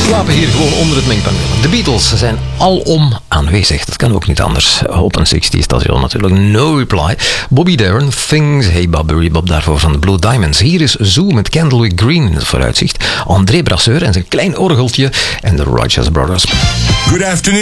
Slapen hier gewoon onder het mengpaneel. De Beatles zijn alom aanwezig. Dat kan ook niet anders. Op een 60-station natuurlijk. No Reply. Bobby Darin, Things. Hey Bob, Bob daarvoor van de Blue Diamonds. Hier is Zoo met Candlewick Green in het vooruitzicht. André Brasseur en zijn klein orgeltje. En de Righteous Brothers. Good afternoon.